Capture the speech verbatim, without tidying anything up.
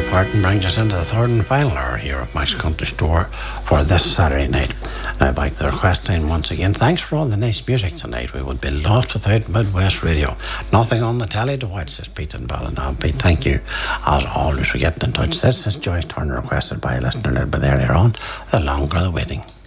Martin brings us into the third and final hour here of Mike's Country Store for this Saturday night. Now back to the request line once again. Thanks for all the nice music tonight. We would be lost without Midwest Radio. Nothing on the telly to watch, says Pete and Ballina. Pete, thank you as always for getting in touch. This is Joyce Turner requested by a listener a little bit earlier on. The longer the waiting.